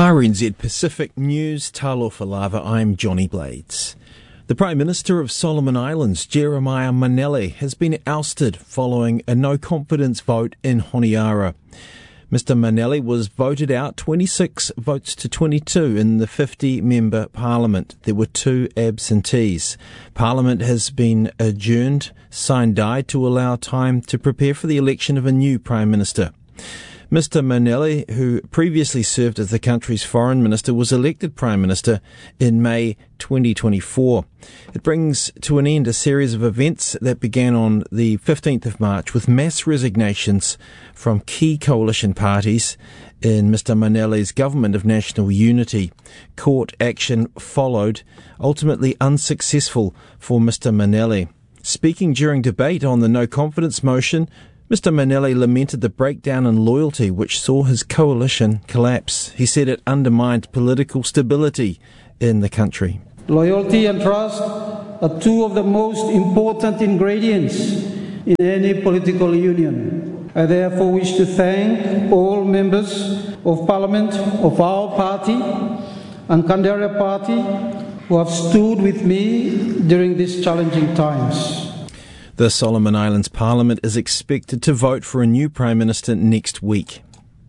RNZ Pacific News, Talofa Lava, I'm Johnny Blades. The Prime Minister of Solomon Islands, Jeremiah Manele, has been ousted following a no-confidence vote in Honiara. Mr Manele was voted out 26 votes to 22 in the 50-member Parliament. There were 2 absentees. Parliament has been adjourned, sine die, to allow time to prepare for the election of a new Prime Minister. Mr Manele, who previously served as the country's foreign minister, was elected Prime Minister in May 2024. It brings to an end a series of events that began on the 15th of March with mass resignations from key coalition parties in Mr Manele's government of national unity. Court action followed, ultimately unsuccessful for Mr Manele. Speaking during debate on the no-confidence motion, Mr Manele lamented the breakdown in loyalty which saw his coalition collapse. He said it undermined political stability in the country. Loyalty and trust are 2 of the most important ingredients in any political union. I therefore wish to thank all members of Parliament of our party and Canberra Party who have stood with me during these challenging times. The Solomon Islands Parliament is expected to vote for a new Prime Minister next week.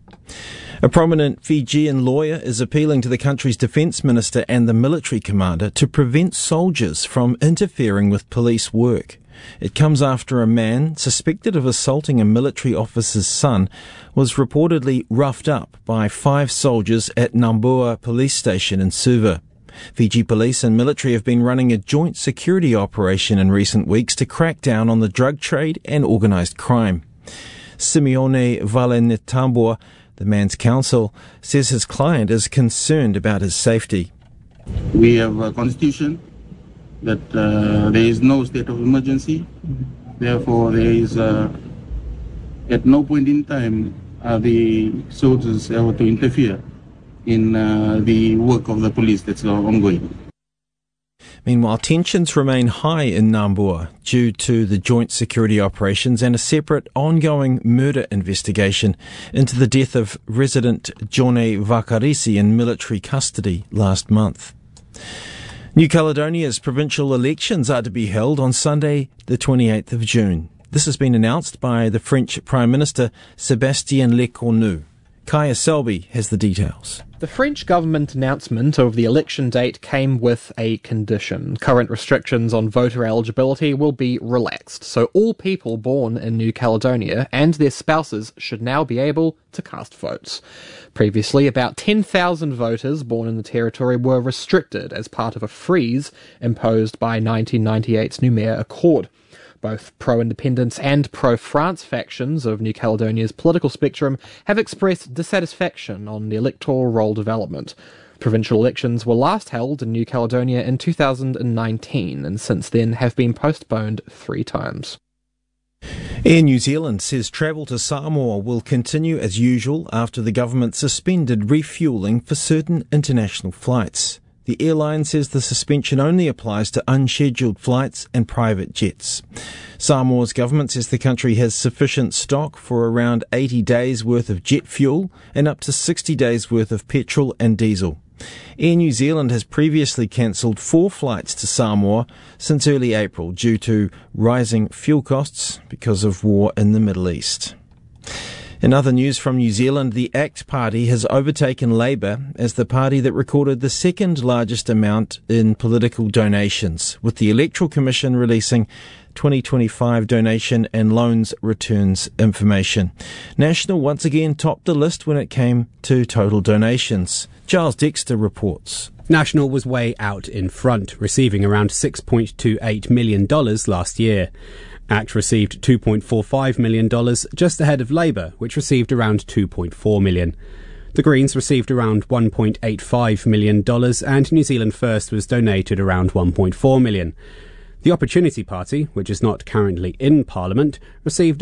A prominent Fijian lawyer is appealing to the country's Defence Minister and the military commander to prevent soldiers from interfering with police work. It comes after a man suspected of assaulting a military officer's son was reportedly roughed up by 5 soldiers at Nambua police station in Suva. Fiji police and military have been running a joint security operation in recent weeks to crack down on the drug trade and organised crime. Simeone Valenetambua, the man's counsel, says his client is concerned about his safety. We have a constitution that there is no state of emergency. Therefore, there is at no point in time are the soldiers able to interfere in the work of the police that's ongoing. Meanwhile, tensions remain high in Nambua due to the joint security operations and a separate ongoing murder investigation into the death of resident Jone Vakarisi in military custody last month. New Caledonia's provincial elections are to be held on Sunday, the 28th of June. This has been announced by the French Prime Minister Sébastien Lecornu. Kaya Selby has the details. The French government announcement of the election date came with a condition. Current restrictions on voter eligibility will be relaxed, so all people born in New Caledonia and their spouses should now be able to cast votes. Previously, about 10,000 voters born in the territory were restricted as part of a freeze imposed by 1998's Nouméa Accord. Both pro-independence and pro-France factions of New Caledonia's political spectrum have expressed dissatisfaction on the electoral roll development. Provincial elections were last held in New Caledonia in 2019 and since then have been postponed 3 times. Air New Zealand says travel to Samoa will continue as usual after the government suspended refuelling for certain international flights. The airline says the suspension only applies to unscheduled flights and private jets. Samoa's government says the country has sufficient stock for around 80 days' worth of jet fuel and up to 60 days' worth of petrol and diesel. Air New Zealand has previously cancelled 4 flights to Samoa since early April due to rising fuel costs because of war in the Middle East. In other news from New Zealand, the ACT Party has overtaken Labour as the party that recorded the second largest amount in political donations, with the Electoral Commission releasing 2025 donation and loans returns information. National once again topped the list when it came to total donations. Giles Dexter reports. National was way out in front, receiving around $6.28 million last year. ACT received $2.45 million, just ahead of Labour, which received around $2.4 million. The Greens received around $1.85 million, and New Zealand First was donated around $1.4 million. The Opportunity Party, which is not currently in Parliament, received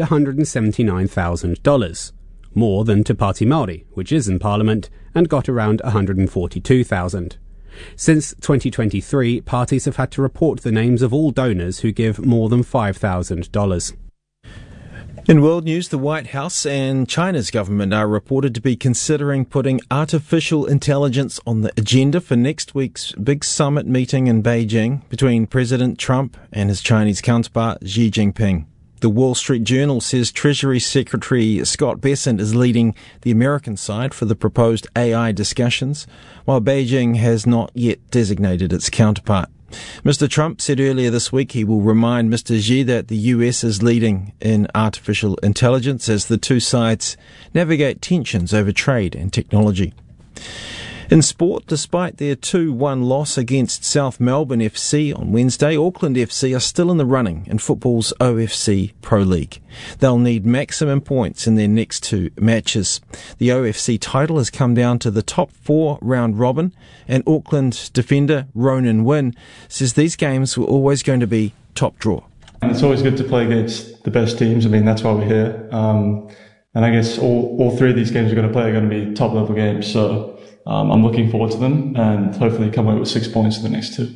$179,000, more than Te Pāti Māori, which is in Parliament, and got around $142,000. Since 2023, parties have had to report the names of all donors who give more than $5,000. In world news, the White House and China's government are reported to be considering putting artificial intelligence on the agenda for next week's big summit meeting in Beijing between President Trump and his Chinese counterpart Xi Jinping. The Wall Street Journal says Treasury Secretary Scott Bessent is leading the American side for the proposed AI discussions, while Beijing has not yet designated its counterpart. Mr. Trump said earlier this week he will remind Mr. Xi that the US is leading in artificial intelligence as the two sides navigate tensions over trade and technology. In sport, despite their 2-1 loss against South Melbourne FC on Wednesday, Auckland FC are still in the running in football's OFC Pro League. They'll need maximum points in their next two matches. The OFC title has come down to the top 4 round robin, and Auckland defender Ronan Wynn says these games were always going to be top draw. And it's always good to play against the best teams. I mean, that's why we're here. And I guess all 3 of these games we're going to play are going to be top level games. So I'm looking forward to them and hopefully come away with 6 points in the next 2.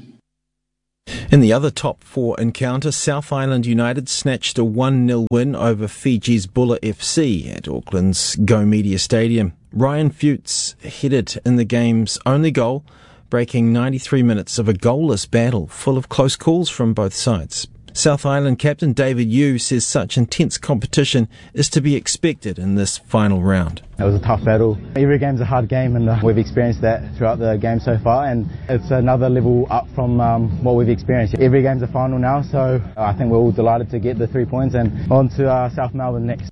In the other top 4 encounter, South Island United snatched a 1-0 win over Fiji's Bulla FC at Auckland's Go Media Stadium. Ryan Fuchs headed in the game's only goal, breaking 93 minutes of a goalless battle full of close calls from both sides. South Island captain David Yu says such intense competition is to be expected in this final round. It was a tough battle. Every game's a hard game, and we've experienced that throughout the game so far, and it's another level up from what we've experienced. Every game's a final now, so I think we're all delighted to get the 3 points and on to South Melbourne next.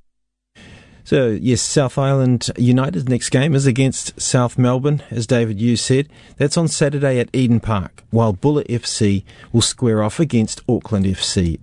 So, yes, South Island United's next game is against South Melbourne, as David Yu said. That's on Saturday at Eden Park, while Bulla FC will square off against Auckland FC.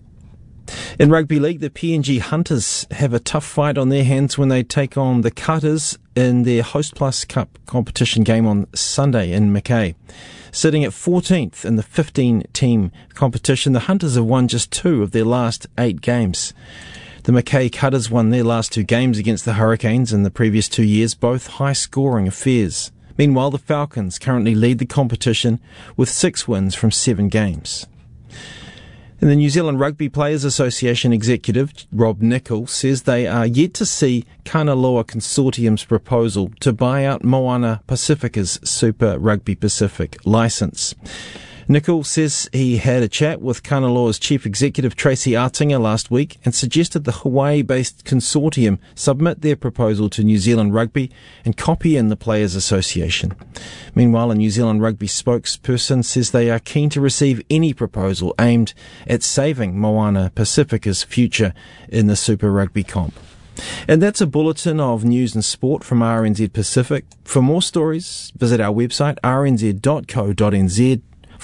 In rugby league, the PNG Hunters have a tough fight on their hands when they take on the Cutters in their Host Plus Cup competition game on Sunday in Mackay. Sitting at 14th in the 15-team competition, the Hunters have won just 2 of their last 8 games. The Mackay Cutters won their last 2 games against the Hurricanes in the previous 2 years, both high-scoring affairs. Meanwhile, the Falcons currently lead the competition with 6 wins from 7 games. And the New Zealand Rugby Players Association executive, Rob Nichol, says they are yet to see Kanaloa Consortium's proposal to buy out Moana Pacifica's Super Rugby Pacific licence. Nichol says he had a chat with Kanaloa's chief executive Tracy Artinga last week and suggested the Hawaii-based consortium submit their proposal to New Zealand Rugby and copy in the Players Association. Meanwhile, a New Zealand Rugby spokesperson says they are keen to receive any proposal aimed at saving Moana Pacifica's future in the Super Rugby comp. And that's a bulletin of news and sport from RNZ Pacific. For more stories, visit our website rnz.co.nz/Pacific.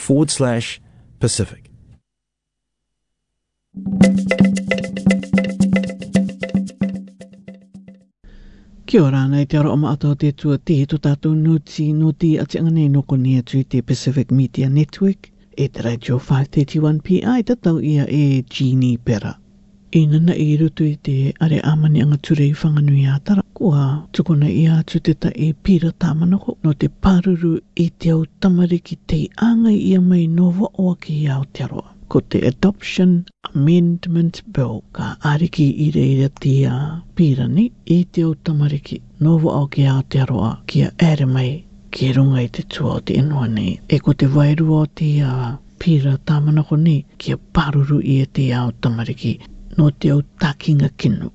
Kia ora nei te aroa maato te tua te to tātou noti ati anganei noko nia tui te Pacific Media Network e te Radio 531 PI tatau ia e Jeannie Pera. Ina na I rutu I te are amani anga ture I whanganui atara. Kua tukuna ia atu te ta e pira tāmanako no te paruru I te au tamariki te angai ia mai nova oa ki au te aroa. Ko te Adoption Amendment Bill ka ariki I reira te pira ni I te au tamariki nova oa ki au te aroa kia ere mai ki runga I te tua o te inua nei. E ko te wairu o te pira tāmanako ni kia paruru I te au tamariki no te au takinga kinu.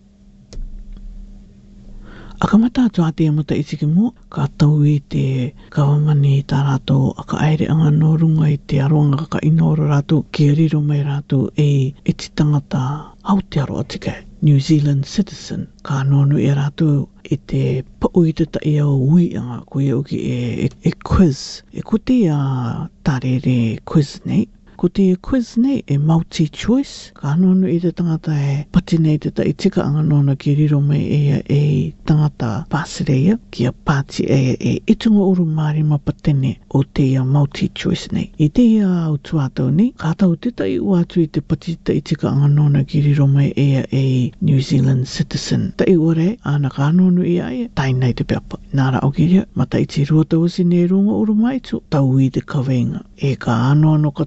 Aka mata atu a te amata itiki mo, ka tau I te kawamani I tā rātou, aka aere anga no runga I te aroanga ka inoro rātou, ki riro mai rātou e iti tangata Aotearoa tika, New Zealand citizen, ka nonu e rātou I te pau I te tai au ui anga, ko e uki e quiz. E ko te tarere quiz nei, ko te quiz nei e multi-choice, ka nonu I te tangata e pati nei te tai tika anga nona ki riro mai e tangata pāsereia, kia pāti e itunga uru māri mapatene o te multi-choice nei. I te au tuatau nei, ka tau te tai uatu I te pati tai tika anga nona ki riro mai e New Zealand citizen. Tai ore, ana ka nonu I tai nei te peapa. Nara au kiria, mata I te ruata usi ne runga uru mai tu, tau I te kawenga. E ka anono katoa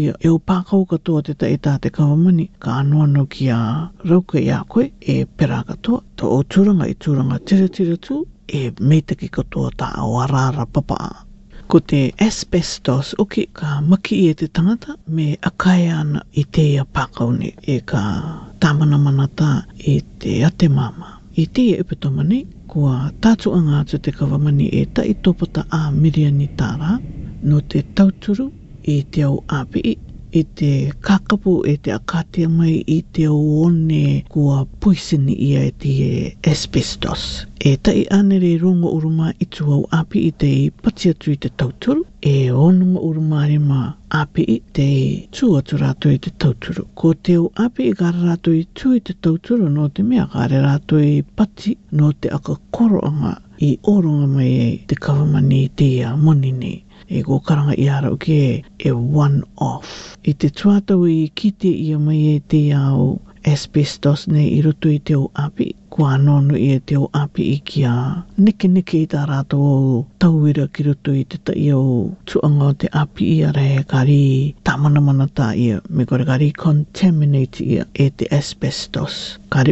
ia e o pākau katoa te taita te kawamani ka anuano ki a rauke i a koe e pera katoa to o turanga i turanga tira tu e meitaki katoa ta o arara papa. Ko te asbestos oki ka maki i e te tangata me akai ana i te ia pākau ne e ka tāmana manata i te ate mama. I te ia upetomani kua tātu anga atu te kawamani e tai topata a miriani tāra no te tauturu i te au api i te kakapu e te akatia mai i te au one kua puisini ia e te asbestos. E tai anere rongo uruma i tu au api i te pati atu i te tauturu e onunga uruma rima api i te tu atu rato i te tauturu. Ko te au api i gara rato i tu i te tauturu no te mea kare rato i pati no te aka koroanga i oronga mai e te kawamani i te ia monini. E ko karanga i ara uke e one off. I te tuatau i kite ia mai e te au asbestos ne i roto i te au api. Kua anono i te au api i kia neke i tā rato o tauira ki roto i te tai au tuanga o te api i ara e kari tamana mana tā ia. Me kore kari contaminate ia e te asbestos. Kari